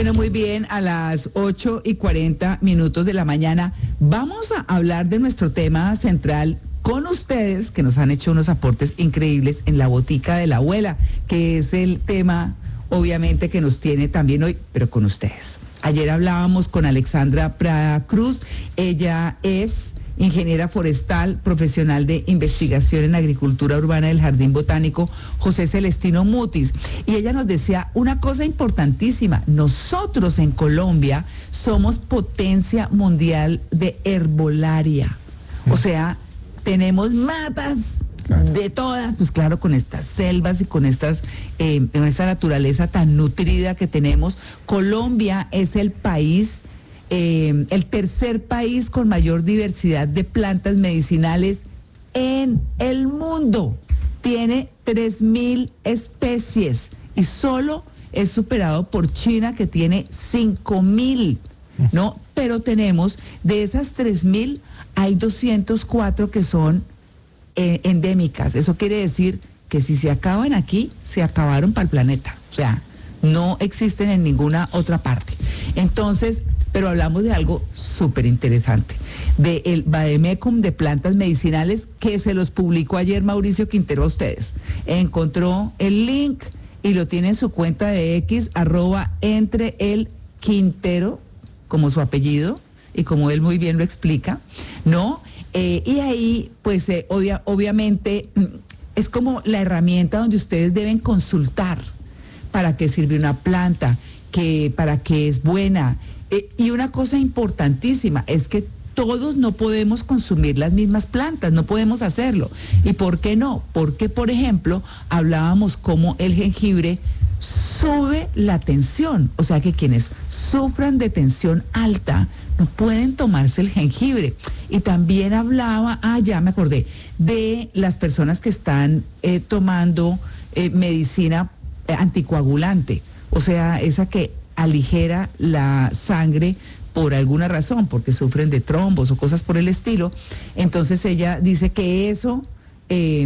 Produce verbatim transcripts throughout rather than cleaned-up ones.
Bueno, muy bien, a las ocho y cuarenta minutos de la mañana vamos a hablar de nuestro tema central con ustedes, que nos han hecho unos aportes increíbles en la botica de la abuela, que es el tema, obviamente, que nos tiene también hoy, pero con ustedes. Ayer hablábamos con Alexandra Prada Cruz, ella es ingeniera forestal, profesional de investigación en agricultura urbana del Jardín Botánico José Celestino Mutis. Y ella nos decía una cosa importantísima: nosotros en Colombia somos potencia mundial de herbolaria. O sea, tenemos matas de todas, pues claro, con estas selvas y con estas, eh, con esta naturaleza tan nutrida que tenemos. Colombia es el país Eh, el tercer país con mayor diversidad de plantas medicinales en el mundo. Tiene tres mil especies y solo es superado por China, que tiene cinco mil, ¿no? Pero tenemos, de esas tres mil, hay doscientos cuatro que son eh, endémicas. Eso quiere decir que si se acaban aquí, se acabaron para el planeta. O sea, no existen en ninguna otra parte. Entonces, pero hablamos de algo súper interesante, del Vademecum de plantas medicinales, que se los publicó ayer Mauricio Quintero a ustedes. Encontró el link y lo tiene en su cuenta de X, arroba entre el Quintero, como su apellido, y como él muy bien lo explica, ¿no? Eh, y ahí, pues, eh, obvia, obviamente, es como la herramienta donde ustedes deben consultar para qué sirve una planta, que, para qué es buena. Eh, y una cosa importantísima es que todos no podemos consumir las mismas plantas, no podemos hacerlo. ¿Y por qué no? Porque, por ejemplo, hablábamos cómo el jengibre sube la tensión, o sea que quienes sufran de tensión alta no pueden tomarse el jengibre. Y también hablaba, ah, ya me acordé, de las personas que están eh, tomando eh, medicina eh, anticoagulante, o sea, esa que aligera la sangre por alguna razón, porque sufren de trombos o cosas por el estilo. Entonces ella dice que eso eh,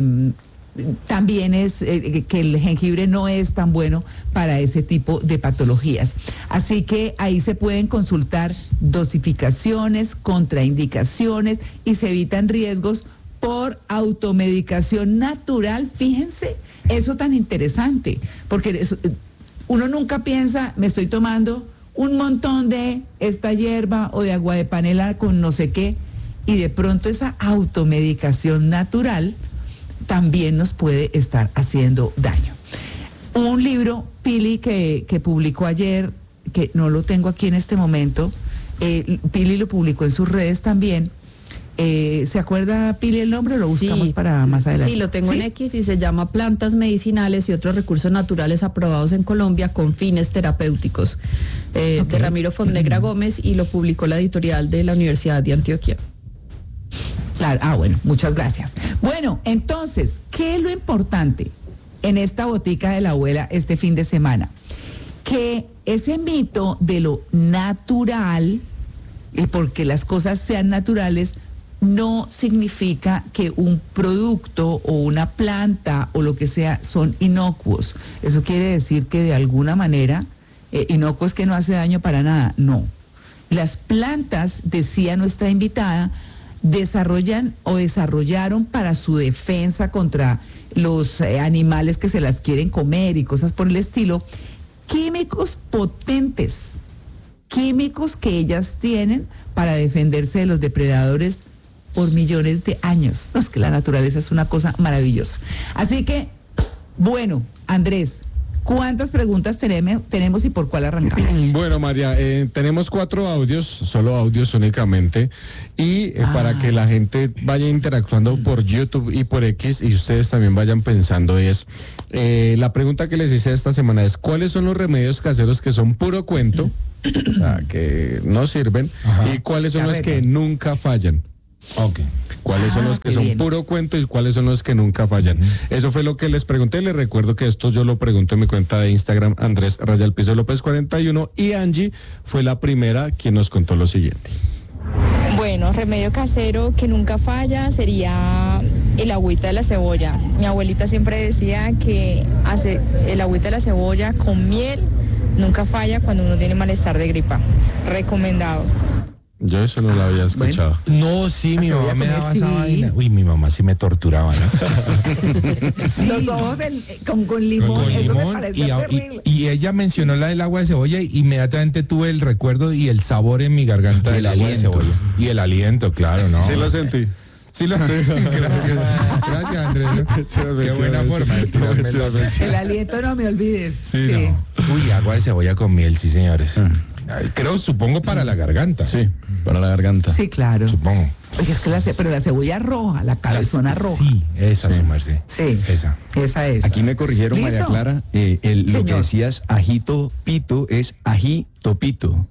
también es, eh, que el jengibre no es tan bueno para ese tipo de patologías. Así que ahí se pueden consultar dosificaciones, contraindicaciones y se evitan riesgos por automedicación natural. Fíjense, eso tan interesante, porque eso, uno nunca piensa, me estoy tomando un montón de esta hierba o de agua de panela con no sé qué, y de pronto esa automedicación natural también nos puede estar haciendo daño. Un libro, Pili, que, que publicó ayer, que no lo tengo aquí en este momento, eh, Pili lo publicó en sus redes también. Eh, ¿Se acuerda, Pili, el nombre o lo buscamos sí, para más adelante? Sí, lo tengo ¿Sí? en X y se llama Plantas Medicinales y otros recursos naturales aprobados en Colombia con fines terapéuticos, eh, okay. de Ramiro Fonnegra Gómez, y lo publicó la editorial de la Universidad de Antioquia. Claro, ah, bueno, muchas gracias. Bueno, entonces, ¿qué es lo importante en esta botica de la abuela este fin de semana? Que ese mito de lo natural, y porque las cosas sean naturales, no significa que un producto o una planta o lo que sea son inocuos. Eso quiere decir que de alguna manera, eh, inocuo es que no hace daño para nada, no. Las plantas, decía nuestra invitada, desarrollan o desarrollaron para su defensa contra los eh, animales que se las quieren comer y cosas por el estilo, químicos potentes, químicos que ellas tienen para defenderse de los depredadores por millones de años. No, es que la naturaleza es una cosa maravillosa. Así que, bueno, Andrés, ¿cuántas preguntas tenemos, tenemos y por cuál arrancamos? Bueno, María, eh, tenemos cuatro audios, solo audios únicamente, y eh, ah. para que la gente vaya interactuando por YouTube y por X, y ustedes también vayan pensando, es, eh, la pregunta que les hice esta semana es, ¿cuáles son los remedios caseros que son puro cuento, o sea, que no sirven, Ajá. y cuáles son los que nunca fallan? Ok. ¿Cuáles ah, son los que son bien. puro cuento y cuáles son los que nunca fallan? Uh-huh. Eso fue lo que les pregunté. Les recuerdo que esto yo lo pregunto en mi cuenta de Instagram, Andrés Raya al Piso López cuarenta y uno, y Angie fue la primera quien nos contó lo siguiente. Bueno, remedio casero que nunca falla sería el agüita de la cebolla. Mi abuelita siempre decía que hace el agüita de la cebolla con miel nunca falla cuando uno tiene malestar de gripa. Recomendado. Yo eso no lo había escuchado. No, sí, mi Ah, mamá se voy me a daba comer, esa sí. vaina. Uy, mi mamá sí me torturaba, ¿no? Sí, los ojos en- con, con limón, Con eso me limón parece y, a- terrible. y, y ella mencionó la del agua de cebolla y inmediatamente tuve el recuerdo y el sabor en mi garganta Y del el agua de aliento. cebolla. Y el aliento, claro, ¿no? Sí lo sentí. Sí lo Gracias. Gracias, Andrés. ¿no? Qué buena forma de tirarme el otro. El aliento no me olvides. Sí, no. Uy, agua de cebolla con miel, sí, señores. Ay, creo, supongo para la garganta. Sí, para la garganta. Sí, claro. Supongo. Oye, es que la, ce- pero la cebolla roja, la cabezona roja. Sí, esa, su merced. Sí. Esa. Esa es. Aquí me corrigieron, María ¿Listo? Clara. eh, el- lo que Señor. decías, ajito pito, es ajito pito.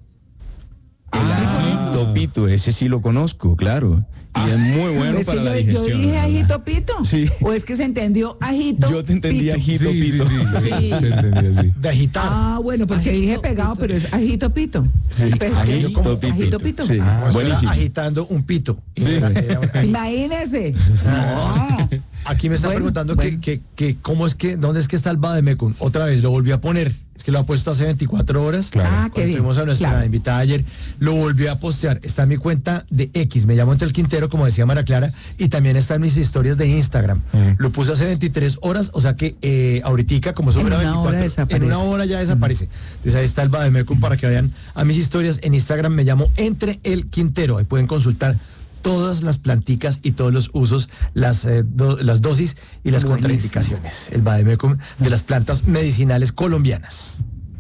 El ajito pito, ese sí lo conozco, claro. Y es muy bueno Es que para la yo, yo digestión. dije ¿verdad? ajito pito. Sí. O es que se entendió ajito. Yo te entendí pito. ajito Sí, sí, pito. sí, sí, Sí. se entendía así. De agitar. Ah, bueno, porque Ajito dije pegado, pito. pero es ajito pito. Sí, Pues es que- ajito como- pito. ajito pito. Sí, Ah, O sea, buenísimo. agitando un pito. Sí. Era- era una- Imagínese. No. Aquí me están Bueno, preguntando bueno. que, que, que cómo es que, dónde es que está el Bademecum. Otra vez, lo volvió a poner. Es que lo ha puesto hace veinticuatro horas. Claro. Ah, qué Cuando bien. tuvimos a nuestra Claro. invitada ayer, lo volvió a postear. Está en mi cuenta de X, me llamo Entre el Quintero, como decía Mara Clara, y también está en mis historias de Instagram. Mm. Lo puse hace veintitrés horas, o sea que eh, ahoritica, como son En era una hora veinticuatro, en desaparece. una hora ya desaparece. Entonces ahí está el Bademecum para que vayan a mis historias. En Instagram me llamo Entre el Quintero. Ahí pueden consultar todas las planticas y todos los usos, las, eh, do- las dosis y las Buenísimo. contraindicaciones. El Bademecum de las plantas medicinales colombianas.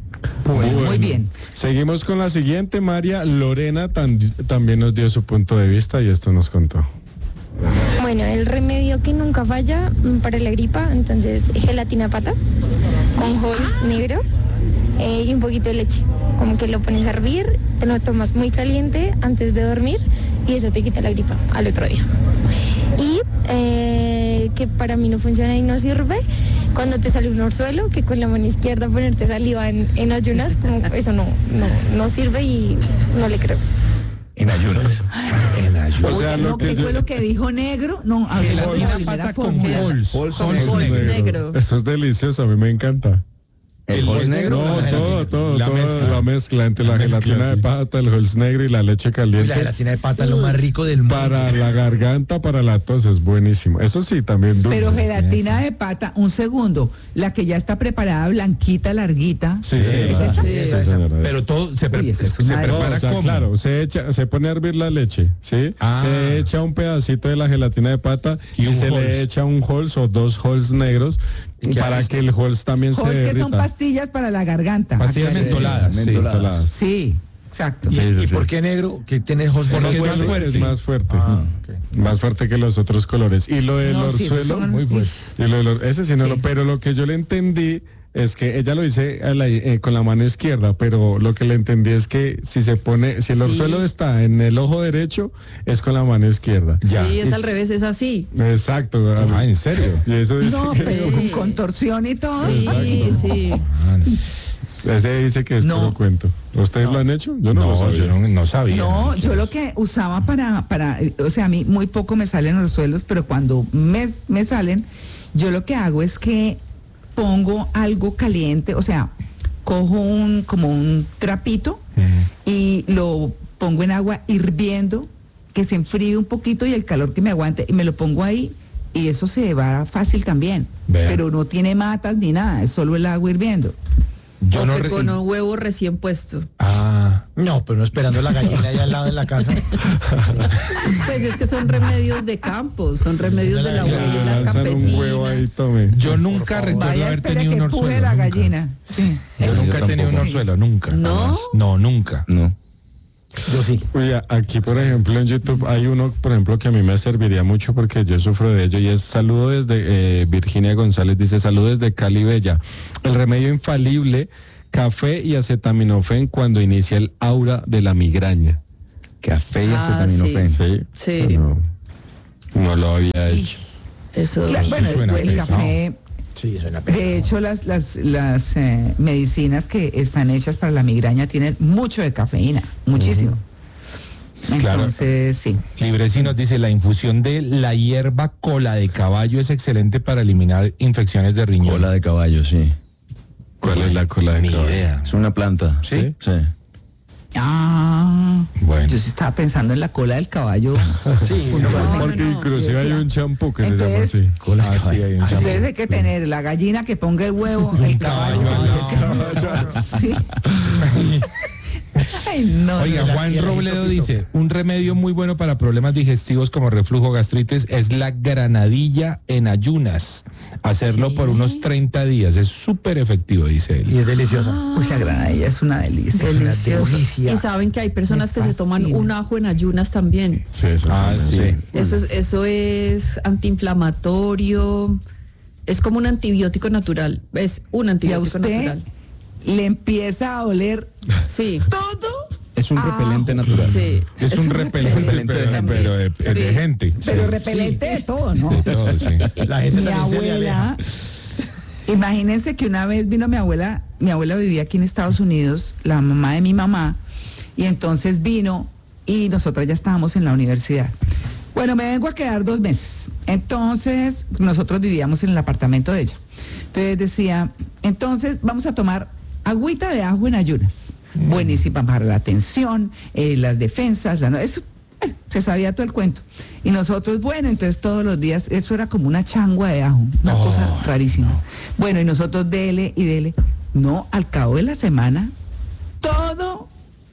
Muy bien. Seguimos con la siguiente. María Lorena tan- también nos dio su punto de vista y esto nos contó. Bueno, el remedio que nunca falla mm, para la gripa, entonces gelatina pata con Halls negro eh, y un poquito de leche. Como que lo pones a hervir, te lo tomas muy caliente antes de dormir y eso te quita la gripa al otro día. Y eh, que para mí no funciona y no sirve, cuando te sale un orzuelo, que con la mano izquierda ponerte saliva en, en ayunas, como eso no, no, no sirve y no le creo. En ayunas. En ayunas. O sea, Oye, lo no, que ¿qué yo- fue lo que dijo negro? No, a ver, la Gelatina primera pata con fórmula. Halls. Halls Halls Halls negro. negro. Eso es delicioso, a mí me encanta. El Halls negro. No, la gelatina. todo, todo, La todo, mezcla. la mezcla entre la, La mezcla, gelatina de sí. pata, el Halls negro y la leche Y caliente. la gelatina de pata es lo más rico del mundo. Para la garganta, para la tos, es buenísimo. Eso sí, también dulce. Pero gelatina de pata, un segundo, la que ya está preparada, blanquita, larguita. Sí, sí, ¿Es esa? esa? Sí, esa, señora. Pero todo se, pre- Uy, esa es se una No, prepara o sea, como. claro, se echa, se pone a hervir la leche, ¿sí? Ah. Se echa un pedacito de la gelatina de pata Y y, un se Halls. le echa un Halls o dos Halls negros qué para haces? que el Halls también se Halls, que derrita. son pastillas para la garganta. Pastillas Aclare. mentoladas. sí. mentoladas. Sí, exacto. ¿Y, Sí, sí, y sí. por qué negro? ¿Que tiene host Porque Porque es es más más fuerte, fuerte. es más fuerte. Ah, Mm. Más fuerte que los otros colores. Y lo del No, sí, esos orzuelo, son- muy fuerte. Y lo del or- ese sí no Sí. lo, pero lo que yo le entendí es que ella lo dice a la- eh, con la mano izquierda, pero lo que le entendí es que si se pone, si el Sí. orzuelo está en el ojo derecho, es con la mano izquierda. Ya. Sí, es Y- al revés, es así. Exacto. Ah, ¿en serio? Y eso dice No, que, pero con contorsión y todo. Sí, sí. Ah, ese dice que es No. puro cuento. ¿Ustedes lo han hecho? Yo no, lo No, sabía. yo no, no sabía. No, yo lo que usaba para, para, eh, o sea, a mí muy poco me salen los suelos, pero cuando me, me salen, yo lo que hago es que pongo algo caliente, o sea, cojo un, como un trapito Ujú. y lo pongo en agua hirviendo, que se enfríe un poquito y el calor que me aguante, y me lo pongo ahí y eso se va fácil también. Vea. Pero no tiene matas ni nada, es solo el agua hirviendo. Yo O no que re- con un huevo recién puesto. Ah, No, pero no esperando la gallina allá al lado de la casa. Pues es que son remedios de campo, son remedios de la claro, Que le abuela lanzan un huevo campesina. ahí, tome. yo nunca recuerdo Vaya, haber espere tenido que un empuje orzuelo. la nunca. gallina. Sí. Yo nunca he tenido un tampoco. orzuelo, nunca. ¿No? jamás. No, nunca. No. Yo sí. Uy, a- aquí por ejemplo en YouTube hay uno, por ejemplo, que a mí me serviría mucho porque yo sufro de ello y es saludo desde, eh, Virginia González dice, saludo desde Cali Bella. El remedio infalible, café y acetaminofén cuando inicia el aura de la migraña. Café y Ah, acetaminofén. Sí. Sí. No, no lo había hecho. Eso. Claro, bueno, suena después el pesado. café. Sí, suena pesado. De hecho, las, las, las eh, medicinas que están hechas para la migraña tienen mucho de cafeína, muchísimo. Claro. Entonces, sí. Libreci nos dice, la infusión de la hierba cola de caballo es excelente para eliminar infecciones de riñón. Cola de caballo, sí. ¿Cuál es la cola de Ni caballo? idea. Es una planta. ¿Sí? Sí. Ah, Bueno. yo sí estaba pensando en la cola del caballo. Sí, Uno- no, Porque no. inclusive hay un champú que se llama Entonces- así. Cola de Ah, sí, caballo. hay un Entonces champú. hay que tener la gallina que ponga el huevo, el caballo. Sí. Ay, no, Oiga, no, Juan y el Robledo ajito pito. dice, un remedio muy bueno para problemas digestivos como reflujo, gastritis, es la granadilla en ayunas. Hacerlo ¿Sí? por unos treinta días. Es súper efectivo, dice Y él. es deliciosa. Uy, la granadilla es una delicia. Una Delicioso. delicia. Y saben que hay personas Me que se toman fascina. un ajo en ayunas también. Sí, eso Ah, también, sí. Eso es, eso es antiinflamatorio, es como un antibiótico natural, es un Y a antibiótico usted natural. le empieza a oler Sí, todo. Es un Ah, repelente natural. sí. Es, un repelente, repelente pero, también. pero de, de Sí. gente. Pero Sí. repelente de todo, ¿no? De todo, sí. La gente Mi también se le abuela, aleja. imagínense que una vez vino mi abuela, mi abuela vivía aquí en Estados Unidos, la mamá de mi mamá, y entonces vino y nosotras ya estábamos en la universidad. Bueno, me vengo a quedar dos meses. Entonces, nosotros vivíamos en el apartamento de ella. Entonces decía, entonces vamos a tomar agüita de ajo en ayunas. Buenísima para la tensión, eh, las defensas, la, eso, bueno, se sabía todo el cuento. Y nosotros, bueno, entonces todos los días, eso era como una changua de ajo, una Oh, cosa rarísima. Bueno, y nosotros dele y dele. No, al cabo de la semana, todo,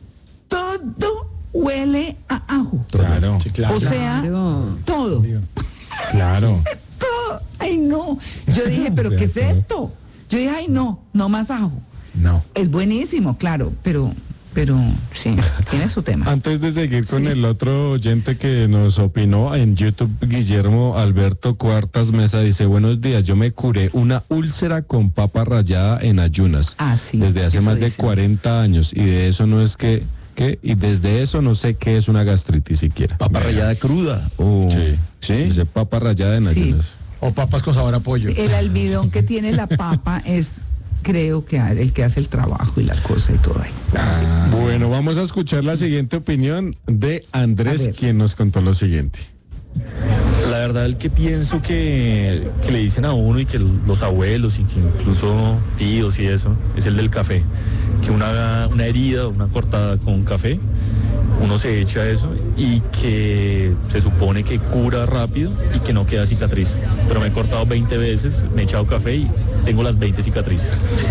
todo huele a ajo. Claro, Sí, claro. O sea, Claro. todo. claro. Todo. Ay, no. Yo dije, ¿pero O sea, qué es todo. esto? Yo dije, ay, no, no más ajo. No. Es buenísimo, claro, pero, pero sí, tiene su tema. Antes de seguir con Sí. el otro oyente que nos opinó en YouTube, Guillermo Alberto Cuartas Mesa dice, buenos días, yo me curé una úlcera con papa rallada en ayunas. Ah, sí, Desde hace eso más de dicen. cuarenta años y de eso no es que, ¿qué? Y desde eso no sé qué es una gastritis siquiera. Papa Vea. rallada cruda. O... Sí. ¿Sí? Dice papa rallada en Sí. ayunas. O papas con sabor a pollo. El almidón que tiene la papa es, creo que el que hace el trabajo y la cosa y todo ahí. Bueno, vamos a escuchar la siguiente opinión de A Andrés, ver. quien nos contó lo siguiente. La verdad, el que pienso que, que le dicen a uno y que los abuelos y que incluso tíos y eso, es el del café. Que una, una herida, una cortada con café, uno se echa eso y que se supone que cura rápido y que no queda cicatriz. Pero me he cortado veinte veces, me he echado café y tengo las veinte cicatrices.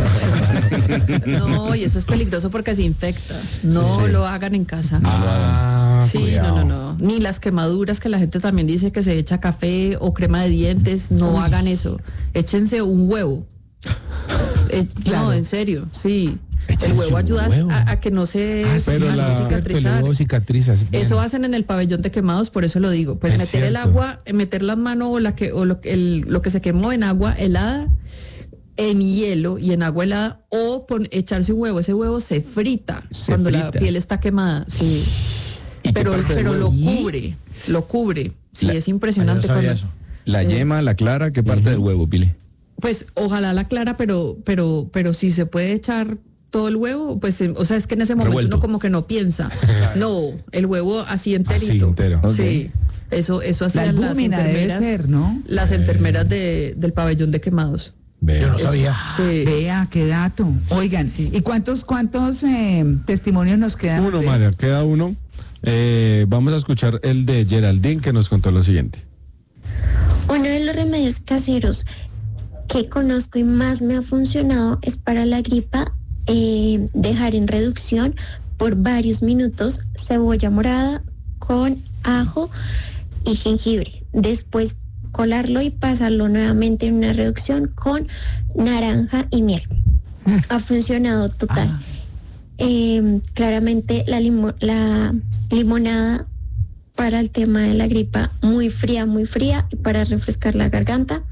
No, y eso es peligroso porque se infecta. No Sí, sí. lo hagan en casa. Ah, Sí, cuidado. no, no, no. Ni las quemaduras que la gente también dice que se echa café o crema de dientes, no hagan eso. Échense un huevo. Eh, Claro. No, en serio, sí. Échense El huevo un ayuda huevo. a, a que no se Ah, pero a no la- es cierto, el cicatrizar. huevo cicatriza. sí, Eso bien. hacen en el pabellón de quemados, por eso lo digo. Pues Es meter el cierto. agua, eh, meter las manos o, la que, o lo, que- el- lo que se quemó en agua helada, en hielo y en agua helada, o pon- echarse un huevo. Ese huevo se frita Se cuando la frita. piel está quemada. Sí. ¿Y qué Pero, parte del pero lo huevo? cubre, lo cubre. Sí, La- es Ah, yo impresionante. no sabía cuando- eso. La Sí. yema, la clara, ¿qué parte del huevo, Pili? Pues ojalá la clara, pero, pero, pero si se puede echar todo el huevo, pues, eh, o sea, es que en ese momento Revuelto. uno como que no piensa. No, el huevo así enterito. Así, entero. Sí, eso, eso La hacían las albúmina debe enfermeras, ser, ¿no? las enfermeras de, del pabellón de quemados. Ve. Yo no sabía. Sí. Vea, qué dato. Oigan, ¿y cuántos, cuántos eh, testimonios nos quedan? Uno, Andrés? María, queda uno. Eh, vamos a escuchar el de Geraldine, que nos contó lo siguiente. Uno de los remedios caseros que conozco y más me ha funcionado es para la gripa, eh, dejar en reducción por varios minutos cebolla morada con ajo y jengibre. Después colarlo y pasarlo nuevamente en una reducción con naranja y miel. Ha funcionado total. Ah. Eh, claramente la, limo- la limonada para el tema de la gripa muy fría, muy fría y para refrescar la garganta.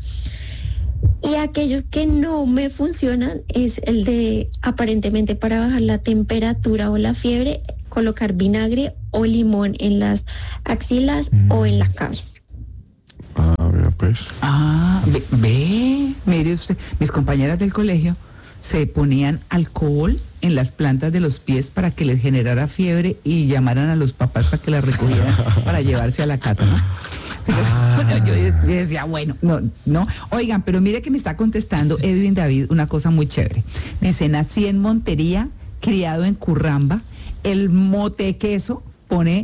Y aquellos que no me funcionan es el de aparentemente para bajar la temperatura o la fiebre, colocar vinagre o limón en las axilas o en la cabeza. Ah, vea pues. Ah, ve, ve, mire usted, mis compañeras del colegio se ponían alcohol en las plantas de los pies para que les generara fiebre y llamaran a los papás para que la recogieran para llevarse a la casa, ¿no? Pero- Ah, yo, yo decía, bueno, no, no. Oigan, pero mire que me está contestando Edwin David una cosa muy chévere. Dice, nací en Montería, criado en Curramba, el mote queso, pone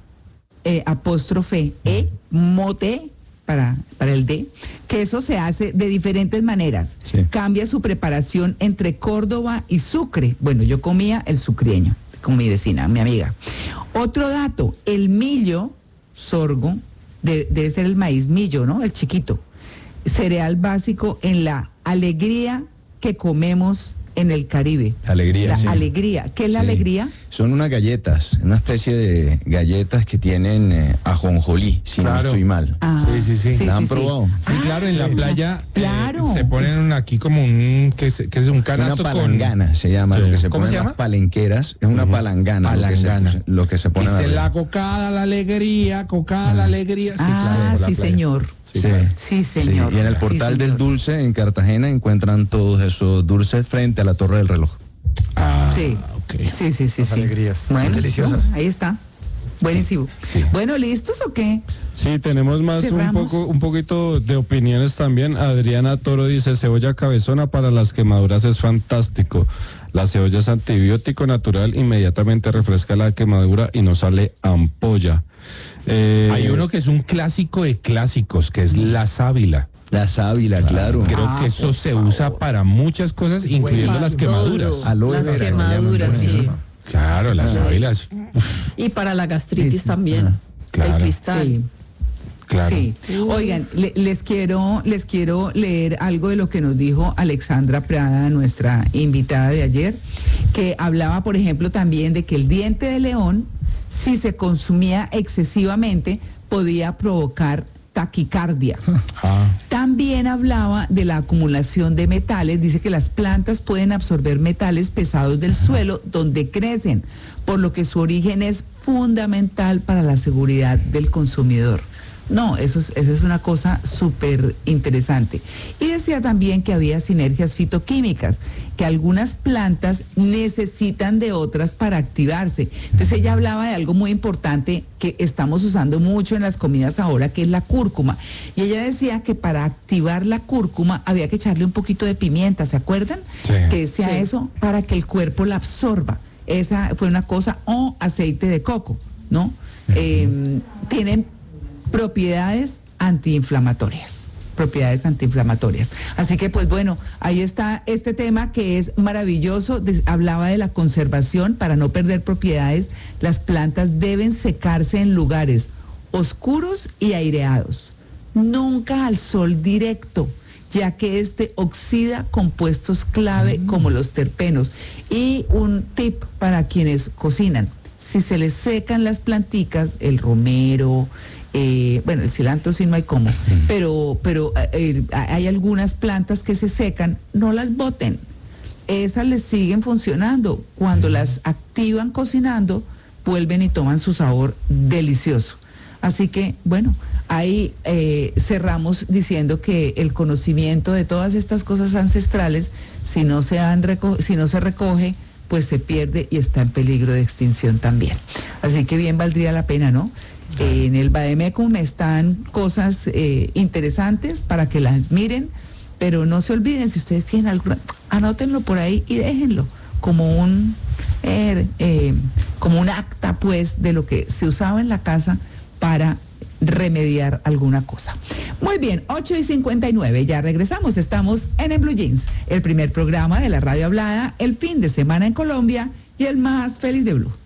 eh, apóstrofe E, mote, para, para el D, queso se hace de diferentes maneras. Sí. Cambia su preparación entre Córdoba y Sucre. Bueno, yo comía el sucreño, con mi vecina, mi amiga. Otro dato, el millo, sorgo, de, debe ser el maíz millo, ¿no? El chiquito. Cereal básico en la alegría que comemos en el Caribe. Alegría, La sí. alegría. ¿Qué es la Sí. alegría? Son unas galletas, una especie de galletas que tienen eh, ajonjolí, si Claro. no estoy mal. Ah, Sí, sí, sí. ¿La han probado? Sí, claro, en la playa eh, Claro. se ponen un- aquí como un, que es, que es un Una canasto con... palangana se llama, Sí. lo que se ¿Cómo pone se en las llama? palenqueras, es una Ujú. palangana, Lo, que Palangana. se, lo que se pone Que en se la la cocada, la alegría, cocada, la alegría. Sí, ah, claro, por la sí, playa. señor. Sí, Sí. claro. Sí, señor. Sí, y en el Sí, portal del señor. dulce en Cartagena encuentran todos esos dulces frente a la Torre del Reloj. Ah, Sí. ok. Sí, sí, sí. Las sí. alegrías. Bueno, Deliciosas. no, ahí está. Buenísimo. Sí. Bueno, ¿listos o qué? Sí, tenemos más un Cerramos. poco, un poquito de opiniones también. Adriana Toro dice, cebolla cabezona para las quemaduras es fantástico. La cebolla es antibiótico natural, inmediatamente refresca la quemadura y no sale ampolla. Eh, Hay uno que es un clásico de clásicos, que es la sábila. La sábila, claro. Creo Ah, que eso por se usa para muchas cosas, incluyendo las quemaduras. Aloe Las vera, quemaduras, le llaman. sí. Claro, la sábila es... Y para la gastritis Sí. también. Claro. El cristal. Sí. Claro. Sí. Oigan, le- les quiero les quiero leer algo de lo que nos dijo Alexandra Prada, nuestra invitada de ayer, que hablaba, por ejemplo, también de que el diente de león, si se consumía excesivamente, podía provocar taquicardia. Ah, También hablaba de la acumulación de metales. Dice que las plantas pueden absorber metales pesados del suelo donde crecen, por lo que su origen es fundamental para la seguridad del consumidor. No, eso es, esa es una cosa súper interesante. Y decía también que había sinergias fitoquímicas, que algunas plantas necesitan de otras para activarse. Entonces ella hablaba de algo muy importante que estamos usando mucho en las comidas ahora, que es la cúrcuma. Y ella decía que para activar la cúrcuma había que echarle un poquito de pimienta, ¿se acuerdan? Sí. Que decía Sí. eso para que el cuerpo la absorba. Esa fue una cosa, o aceite de coco, ¿no? Eh, tienen propiedades antiinflamatorias, propiedades antiinflamatorias. Así que pues bueno, ahí está este tema que es maravilloso. Des- hablaba de la conservación para no perder propiedades. Las plantas deben secarse en lugares oscuros y aireados, nunca al sol directo, ya que este oxida compuestos clave como los terpenos. Y un tip para quienes cocinan: si se les secan las planticas, el romero, eh, bueno, el cilantro sí no hay cómo, pero, pero eh, hay algunas plantas que se secan, no las boten. Esas les siguen funcionando. Cuando las activan cocinando, vuelven y toman su sabor delicioso. Así que, bueno, ahí eh, cerramos diciendo que el conocimiento de todas estas cosas ancestrales, si no se han reco- si no se recoge, pues se pierde y está en peligro de extinción también. Así que bien valdría la pena, ¿no? Eh, en el Bademecum están cosas eh, interesantes para que las miren, pero no se olviden, si ustedes tienen alguna, anótenlo por ahí y déjenlo como un eh, eh, como un acta, pues, de lo que se usaba en la casa para remediar alguna cosa. Muy bien, ocho y cincuenta y nueve, ya regresamos, estamos en, en Blue Jeans, el primer programa de la radio hablada, el fin de semana en Colombia y el más feliz de Blue.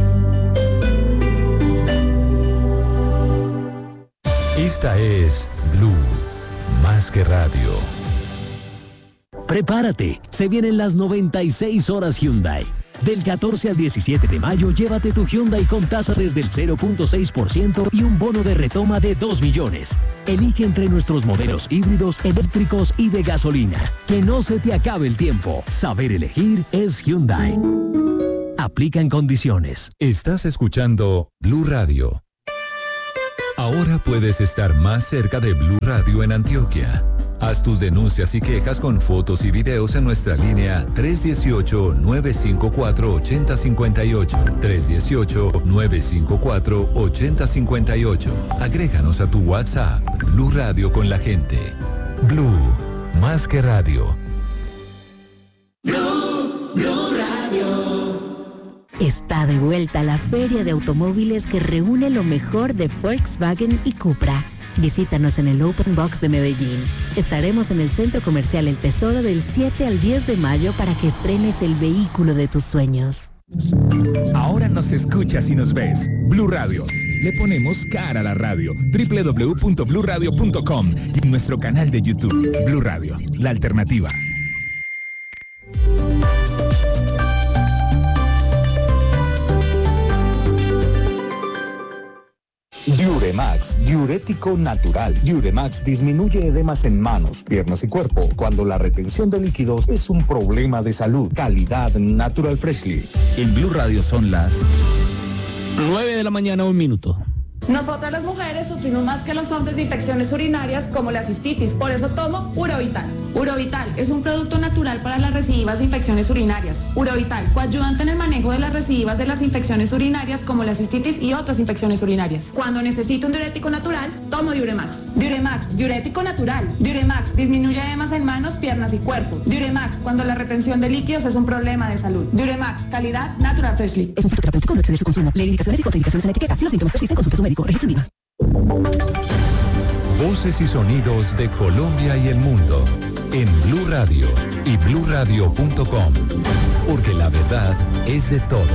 Esta es Blue, más que radio. Prepárate, se vienen las noventa y seis horas Hyundai. Del catorce al diecisiete de mayo, llévate tu Hyundai con tasas desde el cero punto seis por ciento y un bono de retoma de dos millones. Elige entre nuestros modelos híbridos, eléctricos y de gasolina. Que no se te acabe el tiempo. Saber elegir es Hyundai. Aplica en condiciones. Estás escuchando Blue Radio. Ahora puedes estar más cerca de Blue Radio en Antioquia. Haz tus denuncias y quejas con fotos y videos en nuestra línea tres uno ocho, nueve cinco cuatro, ocho cero cinco ocho. tres uno ocho, nueve cinco cuatro, ocho cero cinco ocho. Agréganos a tu WhatsApp. Blue Radio con la gente. Blue, más que radio. Blue, Blue Radio. Está de vuelta la feria de automóviles que reúne lo mejor de Volkswagen y Cupra. Visítanos en el Open Box de Medellín. Estaremos en el Centro Comercial El Tesoro del siete al diez de mayo para que estrenes el vehículo de tus sueños. Ahora nos escuchas y nos ves. Blue Radio. Le ponemos cara a la radio. doble u doble u doble u punto blue radio punto com y nuestro canal de YouTube. Blue Radio, la alternativa. Diuremax, diurético natural. Diuremax disminuye edemas en manos, piernas y cuerpo cuando la retención de líquidos es un problema de salud. Calidad Natural Freshly. En Blue Radio son las nueve de la mañana, un minuto. Nosotras las mujeres sufrimos más que los hombres de infecciones urinarias como la cistitis, por eso tomo Urovital. Urovital es un producto natural para las recidivas de infecciones urinarias. Urovital, coayudante en el manejo de las recidivas de las infecciones urinarias como la cistitis y otras infecciones urinarias. Cuando necesito un diurético natural, tomo Diuremax. Diuremax, diurético natural. Diuremax, disminuye edemas en manos, piernas y cuerpo. Diuremax, cuando la retención de líquidos es un problema de salud. Diuremax, calidad Natural Freshly. Es un fitoterapéutico, no exceder su consumo. Lee indicaciones y contraindicaciones en la etiqueta. Si los síntomas persisten, consulte a su médico. Registro INVIMA. Voces y sonidos de Colombia y el mundo en Blue Radio y blue radio punto com, porque la verdad es de todos.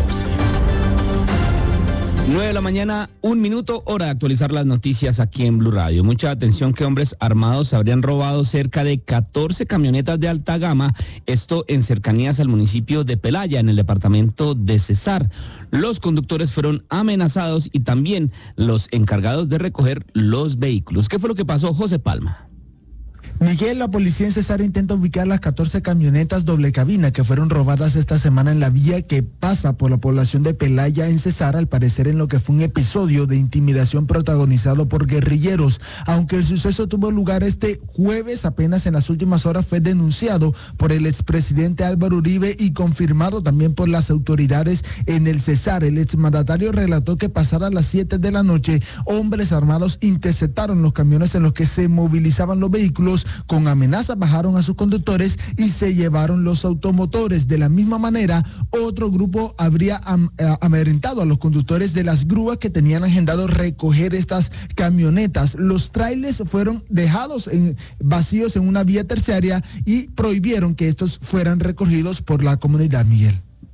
nueve de la mañana, un minuto, hora de actualizar las noticias aquí en Blue Radio. Mucha atención que hombres armados habrían robado cerca de catorce camionetas de alta gama, esto en cercanías al municipio de Pelaya, en el departamento de Cesar. Los conductores fueron amenazados y también los encargados de recoger los vehículos. ¿Qué fue lo que pasó, José Palma? Miguel, la policía en Cesar intenta ubicar las catorce camionetas doble cabina que fueron robadas esta semana en la vía que pasa por la población de Pelaya en Cesar, al parecer en lo que fue un episodio de intimidación protagonizado por guerrilleros. Aunque el suceso tuvo lugar este jueves, apenas en las últimas horas fue denunciado por el expresidente Álvaro Uribe y confirmado también por las autoridades en el Cesar. El exmandatario relató que pasada las siete de la noche, hombres armados interceptaron los camiones en los que se movilizaban los vehículos. Con amenazas bajaron a sus conductores y se llevaron los automotores. De la misma manera, otro grupo habría am, eh, amedrentado a los conductores de las grúas que tenían agendado recoger estas camionetas. Los trailers fueron dejados en, vacíos en una vía terciaria y prohibieron que estos fueran recogidos por la comunidad, Miguel.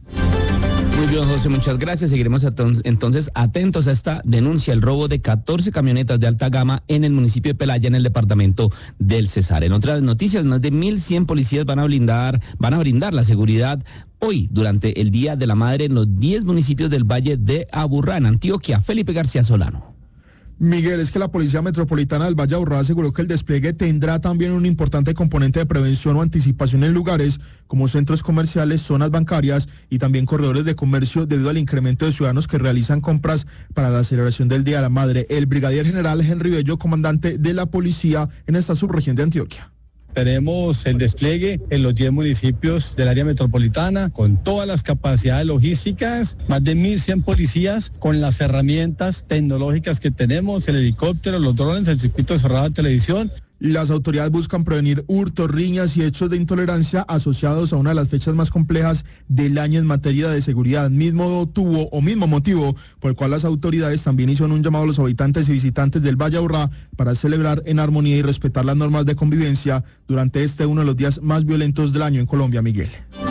Muy bien, José, muchas gracias. Seguiremos entonces atentos a esta denuncia, el robo de catorce camionetas de alta gama en el municipio de Pelaya, en el departamento del Cesar. En otras noticias, más de mil cien policías van a blindar, van a brindar la seguridad hoy durante el Día de la Madre en los diez municipios del Valle de Aburrá, en Antioquia. Felipe García Solano. Miguel, es que la Policía Metropolitana del Valle de Aburrá aseguró que el despliegue tendrá también un importante componente de prevención o anticipación en lugares como centros comerciales, zonas bancarias y también corredores de comercio debido al incremento de ciudadanos que realizan compras para la celebración del Día de la Madre. El brigadier general Henry Bello, comandante de la policía en esta subregión de Antioquia. Tenemos el despliegue en los diez municipios del área metropolitana con todas las capacidades logísticas, más de mil cien policías con las herramientas tecnológicas que tenemos, el helicóptero, los drones, el circuito cerrado de televisión. Las autoridades buscan prevenir hurtos, riñas y hechos de intolerancia asociados a una de las fechas más complejas del año en materia de seguridad. Mismo tuvo o mismo motivo por el cual las autoridades también hicieron un llamado a los habitantes y visitantes del Valle de Aburrá para celebrar en armonía y respetar las normas de convivencia durante este uno de los días más violentos del año en Colombia, Miguel.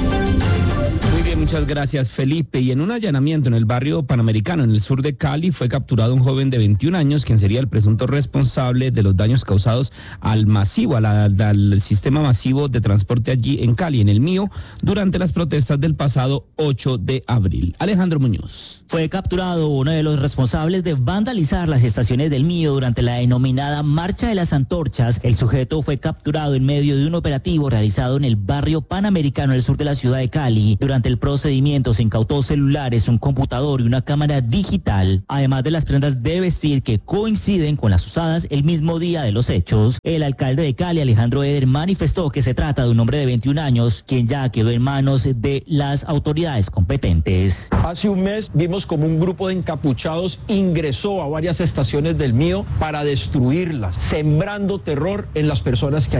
Muchas gracias, Felipe. Y en un allanamiento en el barrio Panamericano, en el sur de Cali, fue capturado un joven de veintiún años, quien sería el presunto responsable de los daños causados al masivo, a la, al sistema masivo de transporte allí en Cali, en el Mío, durante las protestas del pasado ocho de abril. Alejandro Muñoz. Fue capturado uno de los responsables de vandalizar las estaciones del Mío durante la denominada Marcha de las Antorchas. El sujeto fue capturado en medio de un operativo realizado en el barrio Panamericano, del sur de la ciudad de Cali. Durante el proceso procedimiento se incautó celulares, un computador y una cámara digital, además de las prendas de vestir que coinciden con las usadas el mismo día de los hechos. El alcalde de Cali, Alejandro Eder, manifestó que se trata de un hombre de veintiún años, quien ya quedó en manos de las autoridades competentes. Hace un mes vimos como un grupo de encapuchados ingresó a varias estaciones del Mío para destruirlas, sembrando terror en las personas que